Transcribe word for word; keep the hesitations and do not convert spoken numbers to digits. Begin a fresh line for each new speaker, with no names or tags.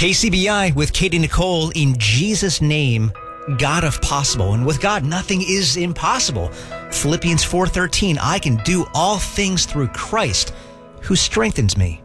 K C B I with Katie Nicole. In Jesus' name, God of possible. And with God, nothing is impossible. Philippians four thirteen, I can do all things through Christ who strengthens me.